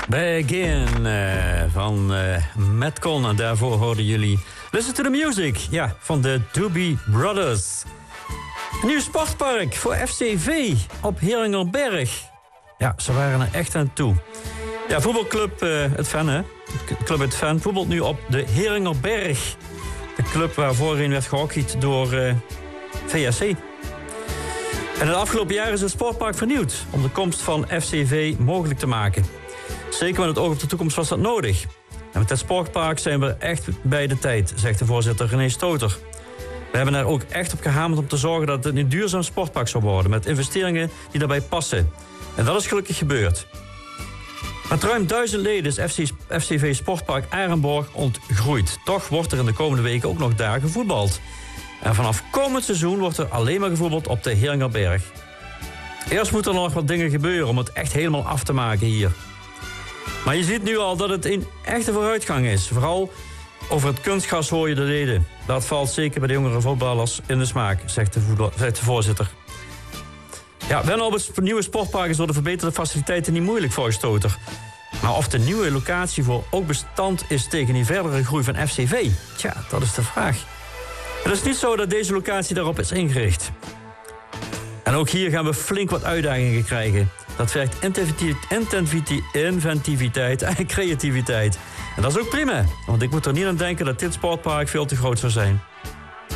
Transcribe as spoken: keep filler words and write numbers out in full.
Begin uh, van uh, Matt Con. En daarvoor hoorden jullie Listen to the Music. Ja, van de Doobie Brothers. Een nieuw sportpark voor F C V op Heringerberg. Ja, ze waren er echt aan toe. Ja, voetbalclub uh, Het Ven, hè. Club Het Ven voetbalt nu op de Heringerberg. De club waar voorheen werd gehockeyd door uh, V S C. En het afgelopen jaar is het sportpark vernieuwd om de komst van F C V mogelijk te maken. Zeker met het oog op de toekomst was dat nodig. En met het sportpark zijn we echt bij de tijd, zegt de voorzitter René Stoter. We hebben er ook echt op gehamerd om te zorgen dat het een duurzaam sportpark zou worden, met investeringen die daarbij passen. En dat is gelukkig gebeurd. Met ruim duizend leden is F C V Sportpark Arenborg ontgroeid. Toch wordt er in de komende weken ook nog daar gevoetbald. En vanaf komend seizoen wordt er alleen maar gevoetbald op de Heringerberg. Eerst moeten er nog wat dingen gebeuren om het echt helemaal af te maken hier. Maar je ziet nu al dat het een echte vooruitgang is. Vooral over het kunstgras hoor je de leden. Dat valt zeker bij de jongere voetballers in de smaak, zegt de, voetbal, zegt de voorzitter. Ja, wennen op het nieuwe sportpark is door de verbeterde faciliteiten niet moeilijk voor Stoter. Maar of de nieuwe locatie voor ook bestand is tegen die verdere groei van F C V? Tja, dat is de vraag. Het is niet zo dat deze locatie daarop is ingericht. En ook hier gaan we flink wat uitdagingen krijgen. Dat vergt inventiviteit en creativiteit. En dat is ook prima, want ik moet er niet aan denken dat dit sportpark veel te groot zou zijn.